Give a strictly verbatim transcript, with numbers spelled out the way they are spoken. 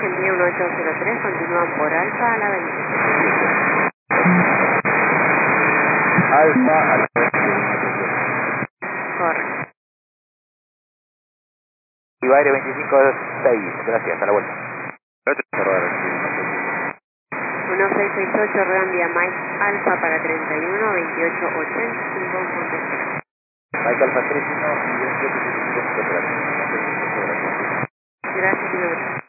envía un ocho cero tres, continúan por Alfa a la veinte. Alfa a la Correcto. Ibaire veinticinco seis, gracias, hasta la vuelta. uno seis seis ocho, reenvía Mike Alfa para treinta y uno, veintiocho ochenta y cinco, Montesino. Mike Alfa treinta y uno y veintiocho ochenta y cinco, Gracias, mi nombre.